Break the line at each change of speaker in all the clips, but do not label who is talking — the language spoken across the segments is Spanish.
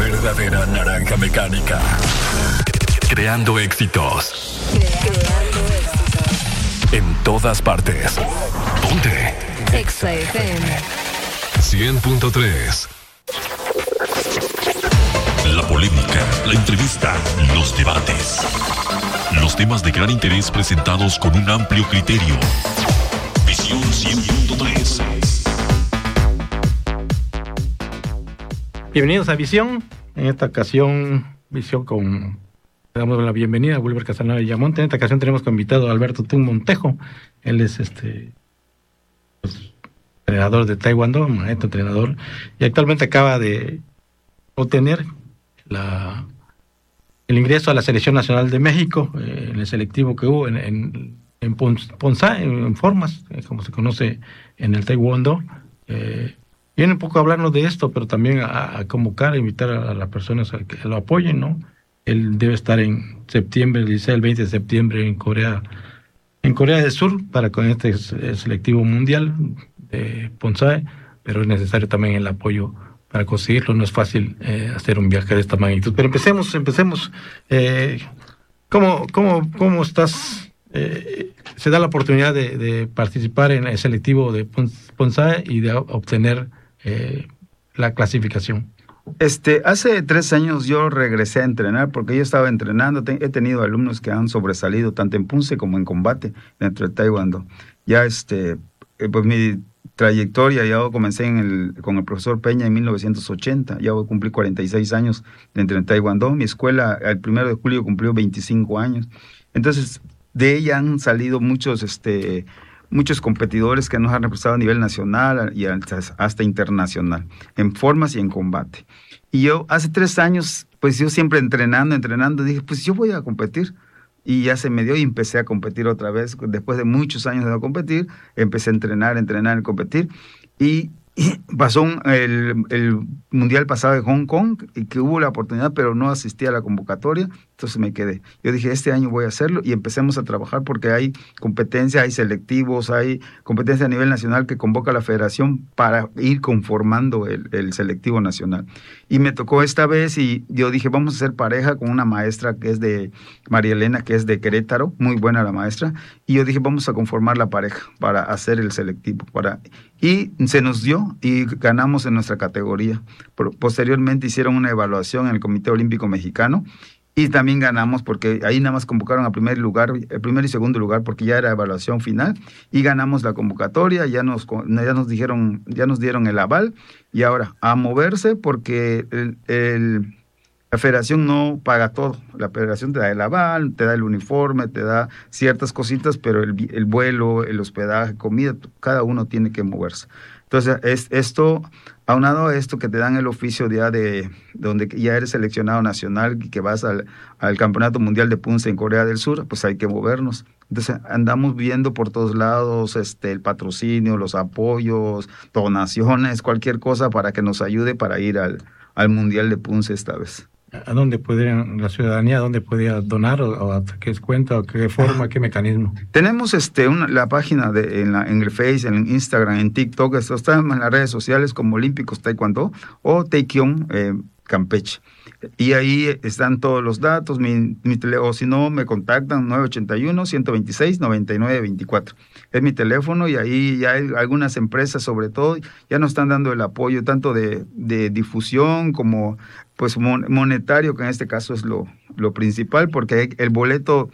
verdadera naranja mecánica. Creando éxitos. En todas partes. Ponte.
Exa FM
100.3. La polémica, la entrevista, los debates. Los temas de gran interés presentados con un amplio criterio. Visión 100.3.
Bienvenidos a Visión. En esta ocasión, Visión con... Le damos la bienvenida a Wilber Casanova y Yamonte. En esta ocasión tenemos como invitado a Alberto Tun Montejo. Él es entrenador de Taekwondo, maestro entrenador, y actualmente acaba de obtener el ingreso a la Selección Nacional de México, en el selectivo que hubo en Ponzá, en Formas, como se conoce en el Taekwondo. Viene un poco a hablarnos de esto, pero también a convocar, a invitar a las personas a que lo apoyen, ¿no? Él debe estar en septiembre, el 16 al 20 de septiembre en Corea del Sur, para con este selectivo mundial de Ponzá, pero es necesario también el apoyo para conseguirlo. No es fácil hacer un viaje de esta magnitud. Pero empecemos. ¿Cómo estás? Se da la oportunidad de participar en el selectivo de Ponzá y de obtener la clasificación.
Hace 3 años yo regresé a entrenar porque yo estaba entrenando. He tenido alumnos que han sobresalido tanto en punce como en combate dentro del Taekwondo. Ya pues mi trayectoria ya comencé con el profesor Peña en 1980. Ya voy a cumplir 46 años dentro del Taekwondo. Mi escuela el 1 de julio cumplió 25 años. Entonces, de ella han salido muchos competidores que nos han representado a nivel nacional y hasta internacional, en formas y en combate. Y yo hace 3 años, pues yo siempre entrenando, dije, pues yo voy a competir. Y ya se me dio y empecé a competir otra vez. Después de muchos años de no competir, empecé a entrenar y competir. Y pasó el mundial pasado de Hong Kong, y que hubo la oportunidad, pero no asistí a la convocatoria, entonces me quedé. Yo dije, este año voy a hacerlo, y empecemos a trabajar porque hay competencia, hay selectivos, hay competencia a nivel nacional que convoca la federación para ir conformando el selectivo nacional. Y me tocó esta vez, y yo dije, vamos a hacer pareja con una maestra que es de María Elena, que es de Querétaro, muy buena la maestra, y yo dije, vamos a conformar la pareja para hacer el selectivo, y se nos dio, y ganamos en nuestra categoría. Posteriormente hicieron una evaluación en el Comité Olímpico Mexicano, y también ganamos porque ahí nada más convocaron el primer y segundo lugar, porque ya era evaluación final, y ganamos la convocatoria. Ya nos dieron el aval, y ahora a moverse, porque la federación no paga todo. La federación te da el aval, te da el uniforme, te da ciertas cositas, pero el vuelo, el hospedaje, comida, cada uno tiene que moverse. Entonces, aunado a esto que te dan el oficio ya de donde ya eres seleccionado nacional y que vas al Campeonato Mundial de Punce en Corea del Sur, pues hay que movernos. Entonces andamos viendo por todos lados el patrocinio, los apoyos, donaciones, cualquier cosa para que nos ayude para ir al Mundial de Punce esta vez.
¿A dónde la ciudadanía, podría donar, o a qué cuenta, o qué forma, qué mecanismo?
Tenemos la página en el Face, en Instagram, en TikTok, está en las redes sociales como Olímpicos Taekwondo o Taekyon Campeche. Y ahí están todos los datos, o si no, me contactan 981-126-9924. Es mi teléfono, y ahí ya hay algunas empresas, sobre todo, ya nos están dando el apoyo, tanto de difusión como pues monetario, que en este caso es lo principal, porque el vuelo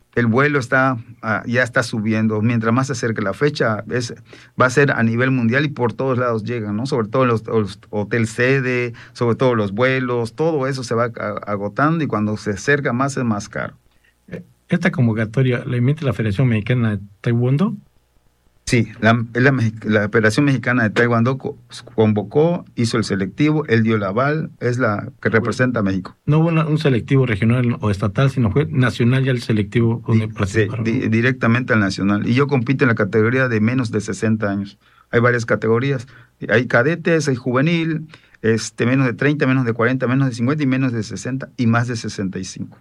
ya está subiendo. Mientras más se acerque la fecha, va a ser a nivel mundial, y por todos lados llegan, ¿no? Sobre todo los hotel sede, sobre todo los vuelos, todo eso se va agotando, y cuando se acerca más es más caro.
¿Esta convocatoria la emite la Federación Mexicana de Taekwondo?
Sí, la Federación Mexicana de Taekwondo convocó, hizo el selectivo, él dio el aval, es la que representa a México.
No hubo un selectivo regional o estatal, sino fue nacional ya el selectivo donde participaron.
Directamente al nacional. Y yo compito en la categoría de menos de 60 años. Hay varias categorías. Hay cadetes, hay juvenil, menos de 30, menos de 40, menos de 50 y menos de 60 y más de 65.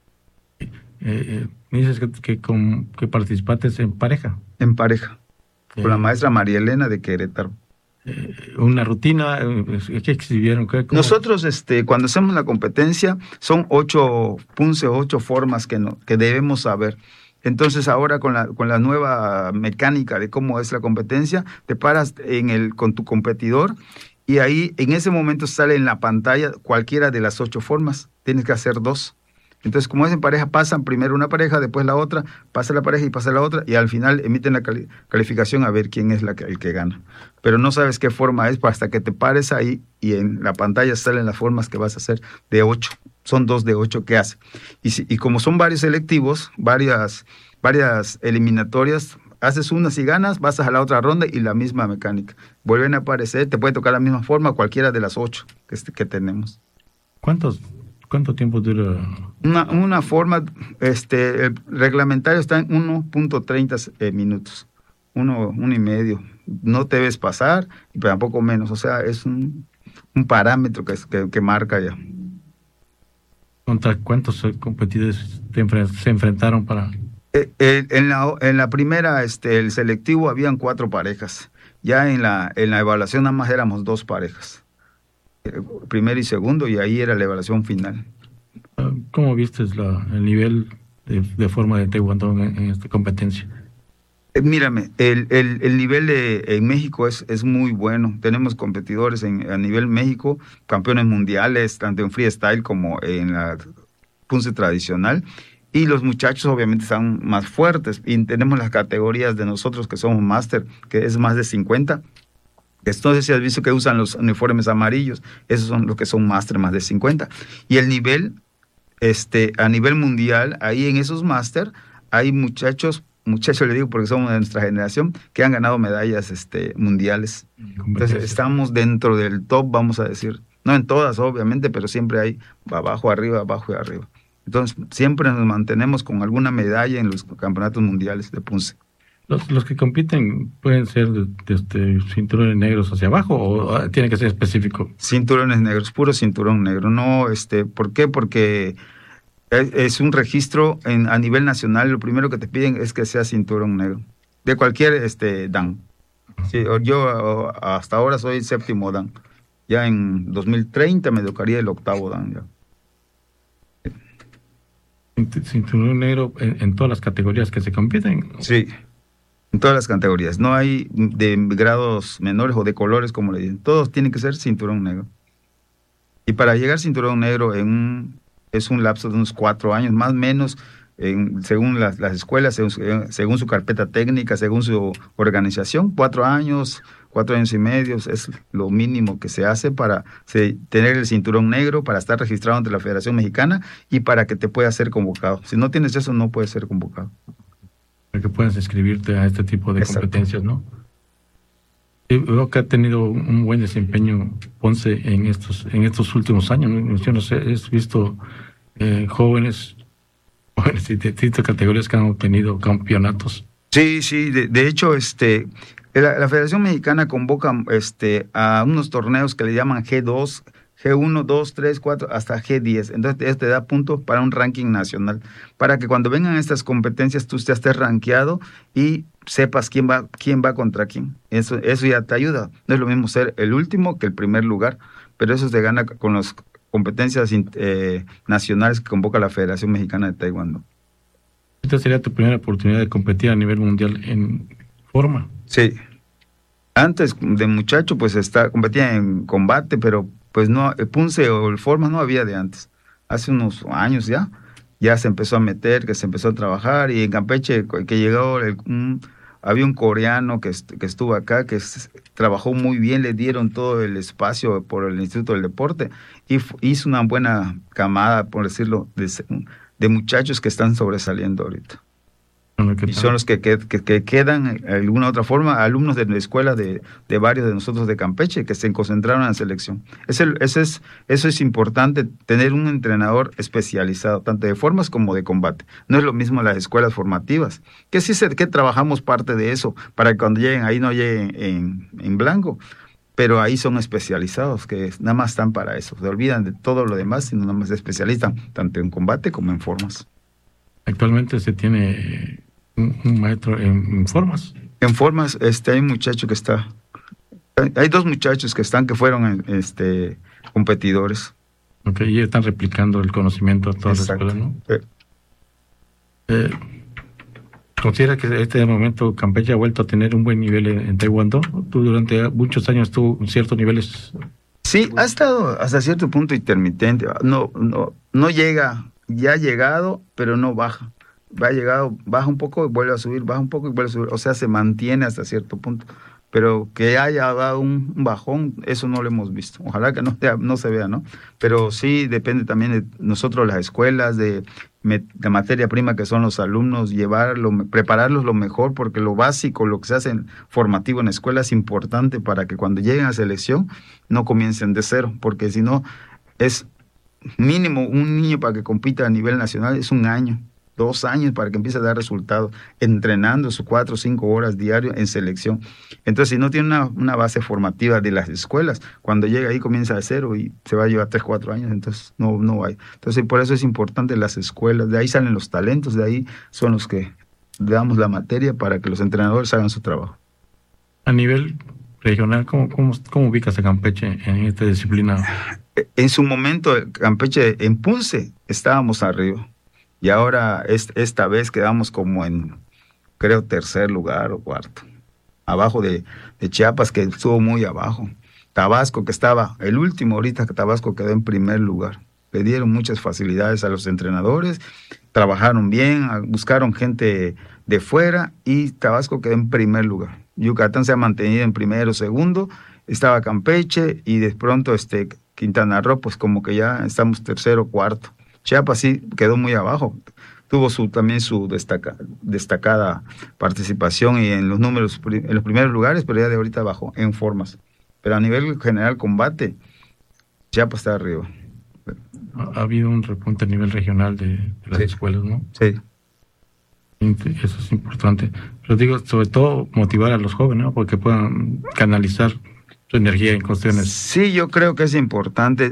Me dices que participaste en pareja.
En pareja. Con la maestra María Elena de Querétaro.
una rutina, ¿qué exhibieron?
Nosotros, cuando hacemos la competencia, son 8 punces, 8 formas que debemos saber. Entonces ahora con la nueva mecánica de cómo es la competencia, te paras con tu competidor y ahí en ese momento sale en la pantalla cualquiera de las 8 formas. Tienes que hacer 2. Entonces, como es en pareja, pasan primero una pareja, después la otra, pasa la pareja y pasa la otra, y al final emiten la calificación a ver quién es el que gana. Pero no sabes qué forma es hasta que te pares ahí y en la pantalla salen las formas que vas a hacer de 8. Son 2 de 8 que hace. Y como son varios selectivos, varias eliminatorias, haces una, si ganas, vas a la otra ronda y la misma mecánica. Vuelven a aparecer, te puede tocar la misma forma, cualquiera de las 8 que tenemos.
¿Cuánto tiempo dura?
Una forma, el reglamentario está en 1.30 minutos, 1.5. No te debes pasar, y tampoco menos, o sea, es un parámetro que marca ya.
¿Contra cuántos competidores se enfrentaron para...?
En la primera, el selectivo, habían 4 parejas. Ya en la evaluación nada más éramos 2 parejas. Primero y segundo, y ahí era la evaluación final.
¿Cómo viste el nivel de forma de taekwondo en esta competencia?
Mírame, el nivel en México es muy bueno. Tenemos competidores a nivel México, campeones mundiales, tanto en freestyle como en la punce tradicional. Y los muchachos obviamente están más fuertes. Y tenemos las categorías de nosotros que somos máster, que es más de 50. Entonces, si has visto que usan los uniformes amarillos, esos son los que son máster, más de 50. Y el nivel, a nivel mundial, ahí en esos máster, hay muchachos le digo porque somos de nuestra generación, que han ganado medallas mundiales. Entonces, estamos dentro del top, vamos a decir. No en todas, obviamente, pero siempre hay abajo, arriba, abajo y arriba. Entonces, siempre nos mantenemos con alguna medalla en los campeonatos mundiales de punce.
¿Los que compiten pueden ser de cinturones negros hacia abajo o tiene que ser específico?
Cinturones negros, puro cinturón negro. No, ¿por qué? Porque es un registro a nivel nacional. Lo primero que te piden es que sea cinturón negro. De cualquier dan. Sí, yo hasta ahora soy 7º dan. Ya en 2030 me tocaría el 8º dan. Ya.
¿Cinturón negro en todas las categorías que se compiten?
Sí. En todas las categorías. No hay de grados menores o de colores, como le dicen. Todos tienen que ser cinturón negro. Y para llegar a cinturón negro es un lapso de unos 4 años, más o menos, según las escuelas, según su carpeta técnica, según su organización. 4 años, 4 años y medio es lo mínimo que se hace para tener el cinturón negro, para estar registrado ante la Federación Mexicana y para que te pueda ser convocado. Si no tienes eso, no puedes ser convocado.
Para que puedas inscribirte a este tipo de competencias, ¿no? Veo que ha tenido un buen desempeño Ponce en estos últimos años. Yo no sé, he visto jóvenes de distintas categorías que han obtenido campeonatos.
Sí, de hecho, la Federación Mexicana convoca a unos torneos que le llaman G2, G1, 2, 3, 4, hasta G10. Entonces, te da puntos para un ranking nacional, para que cuando vengan estas competencias tú ya estés rankeado y sepas quién va contra quién. Eso ya te ayuda. No es lo mismo ser el último que el primer lugar, pero eso se gana con las competencias nacionales que convoca la Federación Mexicana de Taekwondo.
¿Esta sería tu primera oportunidad de competir a nivel mundial en forma?
Sí. Antes de muchacho, pues competía en combate, pero pues no, el punce o el forma no había de antes. Hace unos años ya se empezó a meter, que se empezó a trabajar, y en Campeche que llegó había un coreano que estuvo acá, que trabajó muy bien, le dieron todo el espacio por el Instituto del Deporte, y hizo una buena camada, por decirlo, de muchachos que están sobresaliendo ahorita. Y son los que quedan, de alguna otra forma, alumnos de la escuela de varios de nosotros de Campeche, que se concentraron en la selección. Eso es importante, tener un entrenador especializado, tanto de formas como de combate. No es lo mismo las escuelas formativas, que que trabajamos parte de eso, para que cuando lleguen ahí no lleguen en blanco, pero ahí son especializados, que nada más están para eso. Se olvidan de todo lo demás, sino nada más se especializan, tanto en combate como en formas.
Actualmente se tiene un maestro en formas.
En formas, hay un muchacho que está Hay 2 muchachos que fueron competidores.
Ok, y están replicando el conocimiento a todas las escuelas, ¿no? ¿Considera que este momento Campeche ha vuelto a tener un buen nivel en Taekwondo? Tú durante muchos años tuvo ciertos niveles.
Sí, ha estado hasta cierto punto intermitente. No llega, ya ha llegado, pero no baja. Baja un poco y vuelve a subir, baja un poco y vuelve a subir. O sea, se mantiene hasta cierto punto. Pero que haya dado un bajón, eso no lo hemos visto. Ojalá que no se vea, ¿no? Pero sí depende también de nosotros, las escuelas, de materia prima que son los alumnos, prepararlos lo mejor, porque lo básico, lo que se hace formativo en la escuela es importante para que cuando lleguen a selección no comiencen de cero, porque si no, es mínimo un niño para que compita a nivel nacional es 1 año. 2 años para que empiece a dar resultados, entrenando sus 4 o 5 horas diarias en selección. Entonces, si no tiene una base formativa de las escuelas, cuando llega ahí comienza de cero y se va a llevar 3 o 4 años, entonces no hay. Entonces, por eso es importante las escuelas, de ahí salen los talentos, de ahí son los que le damos la materia para que los entrenadores hagan su trabajo.
A nivel regional, ¿cómo ubicas a Campeche en esta disciplina?
En su momento, Campeche, en Punce, estábamos arriba. Y ahora, esta vez quedamos como en, creo, 3er lugar o 4. Abajo de Chiapas, que estuvo muy abajo. Tabasco, que estaba el último ahorita, que Tabasco quedó en 1er lugar. Le dieron muchas facilidades a los entrenadores, trabajaron bien, buscaron gente de fuera y Tabasco quedó en 1er lugar. Yucatán se ha mantenido en 1º, 2º, estaba Campeche y de pronto Quintana Roo, pues como que ya estamos 3º, 4º. Chiapas sí quedó muy abajo, tuvo también su destacada participación y en los números, en los primeros lugares, pero ya de ahorita bajó en formas. Pero a nivel general combate, Chiapas está arriba.
Ha habido un repunte a nivel regional de las escuelas, ¿no?
Sí.
Eso es importante. Pero digo, sobre todo motivar a los jóvenes, ¿no? Porque puedan canalizar su energía en cuestiones.
Sí, yo creo que es importante.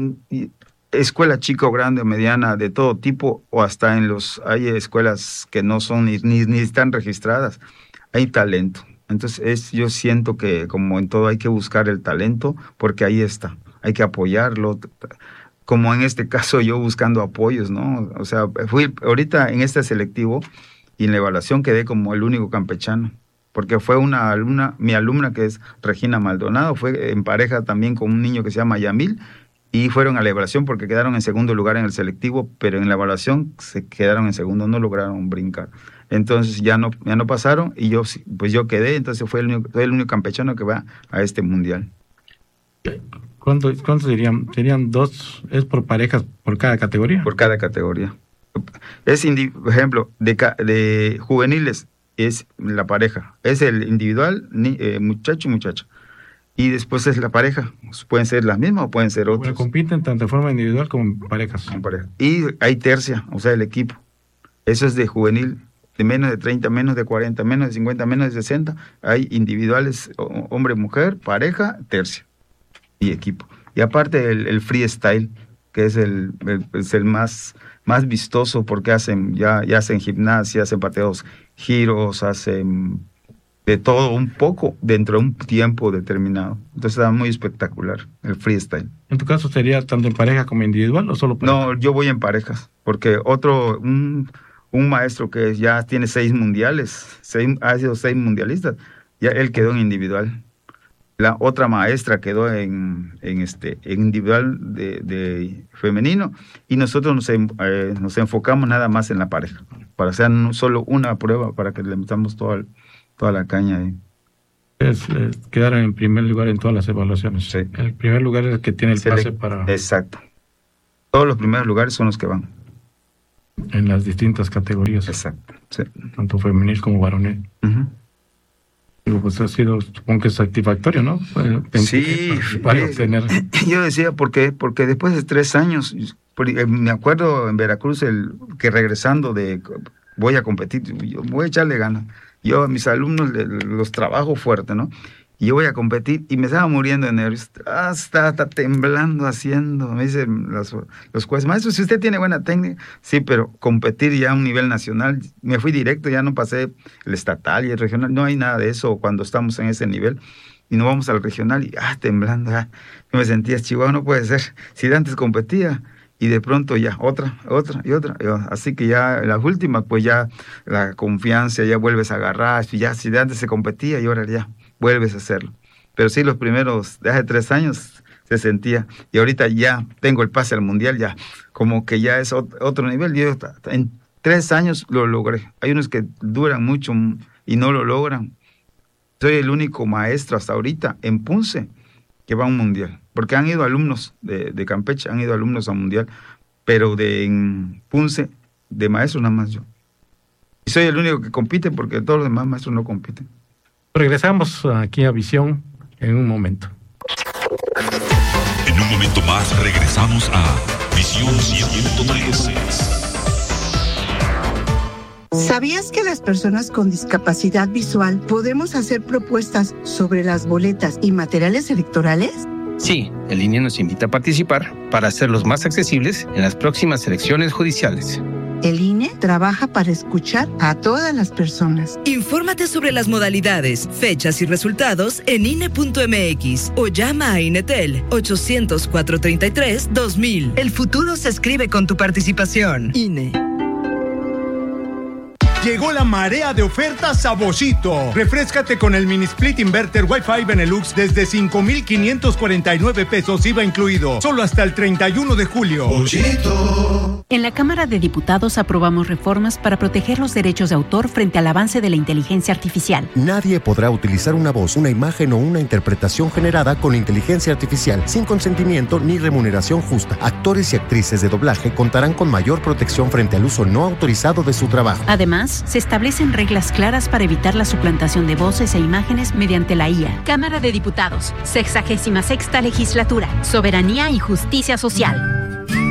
Escuela chica o grande o mediana, de todo tipo, o hasta hay escuelas que no son ni están registradas, hay talento. Entonces yo siento que como en todo hay que buscar el talento, porque ahí está, hay que apoyarlo, como en este caso yo buscando apoyos, ¿no? O sea, fui ahorita en este selectivo y en la evaluación quedé como el único campechano, porque fue mi alumna que es Regina Maldonado, fue en pareja también con un niño que se llama Yamil, y fueron a la evaluación porque quedaron en 2º lugar en el selectivo, pero en la evaluación se quedaron en 2º, no lograron brincar. Entonces ya no pasaron y yo quedé, entonces soy el único campechano que va a este mundial.
¿Cuántos serían? ¿Serían 2? ¿Es por parejas por cada categoría?
Por cada categoría. Por ejemplo, de juveniles es la pareja, es el individual, muchacho y muchacha. Y después es la pareja. Pueden ser las mismas o pueden ser otras.
Bueno, compiten tanto de forma individual como en parejas.
Y hay tercia, o sea, el equipo. Eso es de juvenil, de menos de 30, menos de 40, menos de 50, menos de 60. Hay individuales, hombre, mujer, pareja, tercia y equipo. Y aparte el freestyle, que es el más vistoso porque ya hacen gimnasia, hacen pateos, giros, hacen de todo un poco dentro de un tiempo determinado. Entonces está muy espectacular el freestyle.
¿En tu caso sería tanto en pareja como individual o solo pareja?
No, yo voy en parejas, porque un maestro que ya tiene 6 mundiales, ha sido 6 mundialistas, ya él quedó en individual. La otra maestra quedó en individual de femenino y nosotros nos enfocamos nada más en la pareja, para hacer solo una prueba para que le metamos toda la caña ahí.
Quedaron en primer lugar en todas las evaluaciones.
Sí.
El primer lugar es el que tiene el pase para...
Exacto. Todos los primeros lugares son los que van.
En las distintas categorías.
Exacto. Sí.
Tanto femenil como varonil.
Uh-huh.
Digo, pues ha sido, supongo que es satisfactorio, ¿no?
Sí. Yo decía, ¿por qué? Porque después de 3 años, me acuerdo en Veracruz, que regresando voy a competir, voy a echarle ganas. Yo a mis alumnos los trabajo fuerte, ¿no? Y yo voy a competir y me estaba muriendo de nervios. Está temblando haciendo. Me dicen los jueces, maestro, si usted tiene buena técnica. Sí, pero competir ya a un nivel nacional, me fui directo, ya no pasé el estatal y el regional. No hay nada de eso cuando estamos en ese nivel. y nos vamos al regional y temblando, yo me sentía Chihuahua, no puede ser, si de antes competía, y de pronto ya otra, así que ya las últimas, pues ya la confianza, ya vuelves a agarrar, ya si de antes se competía y ahora ya vuelves a hacerlo. Pero sí, los primeros, de hace 3 años se sentía, y ahorita ya tengo el pase al mundial, ya como que ya es otro nivel. Yo en 3 años lo logré. Hay unos que duran mucho y no lo logran. Soy el único maestro hasta ahorita en Punce que va a un mundial, porque han ido alumnos de Campeche, han ido alumnos a un mundial, pero en Punce, de maestro nada más yo. Y soy el único que compite, porque todos los demás maestros no compiten.
Regresamos aquí a Visión en un momento.
En un momento más regresamos a Visión 113.
¿Sabías que las personas con discapacidad visual podemos hacer propuestas sobre las boletas y materiales electorales?
Sí, el INE nos invita a participar para hacerlos más accesibles en las próximas elecciones judiciales.
El INE trabaja para escuchar a todas las personas.
Infórmate sobre las modalidades, fechas y resultados en INE.mx o llama a INETEL 800-433-2000. El futuro se escribe con tu participación. INE.
Llegó la marea de ofertas a Boschito. Refréscate con el mini split inverter Wi-Fi Benelux desde 5,549 pesos IVA incluido. Solo hasta el 31 de julio.
Boschito. En la Cámara de Diputados aprobamos reformas para proteger los derechos de autor frente al avance de la inteligencia artificial.
Nadie podrá utilizar una voz, una imagen o una interpretación generada con inteligencia artificial sin consentimiento ni remuneración justa. Actores y actrices de doblaje contarán con mayor protección frente al uso no autorizado de su trabajo.
Además, se establecen reglas claras para evitar la suplantación de voces e imágenes mediante la IA.
Cámara de Diputados, 66ª Legislatura, Soberanía y Justicia Social.